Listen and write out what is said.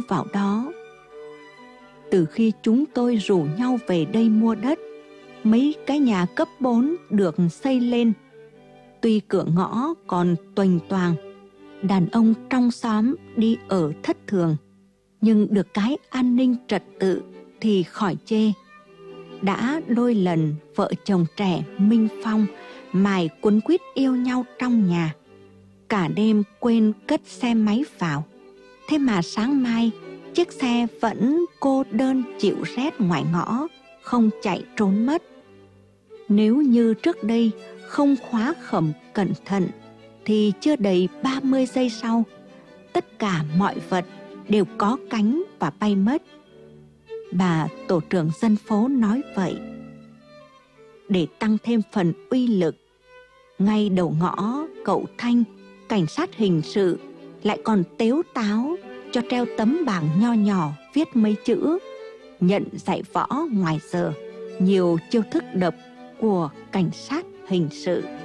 đâu vào đó. Từ khi chúng tôi rủ nhau về đây mua đất, mấy cái nhà cấp 4 được xây lên. Tuy cửa ngõ còn toành toàng, đàn ông trong xóm đi ở thất thường, nhưng được cái an ninh trật tự thì khỏi chê. Đã đôi lần vợ chồng trẻ Minh Phong mải quấn quýt yêu nhau trong nhà, cả đêm quên cất xe máy vào. Thế mà sáng mai chiếc xe vẫn cô đơn chịu rét ngoài ngõ, không chạy trốn mất. Nếu như trước đây không khóa khẩm cẩn thận, thì chưa đầy 30 giây sau, tất cả mọi vật đều có cánh và bay mất. Bà tổ trưởng dân phố nói vậy. Để tăng thêm phần uy lực, ngay đầu ngõ cậu Thanh, cảnh sát hình sự, lại còn tếu táo cho treo tấm bảng nho nhỏ viết mấy chữ: nhận dạy võ ngoài giờ, nhiều chiêu thức đập của cảnh sát hình sự.